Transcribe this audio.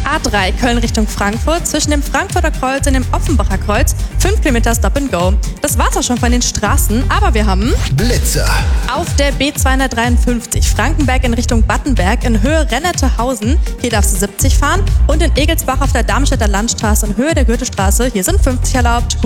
A3 Köln Richtung Frankfurt zwischen dem Frankfurter Kreuz und dem Offenbacher Kreuz 5 Kilometer Stop and Go. Das war's auch schon von den Straßen, aber wir haben Blitzer. auf der B253 Frankenberg in Richtung Battenberg in Höhe Rennertehausen. Hier darfst du 70 fahren und in Egelsbach auf der Darmstädter Landstraße in Höhe der Goethestraße. Hier sind 50 erlaubt.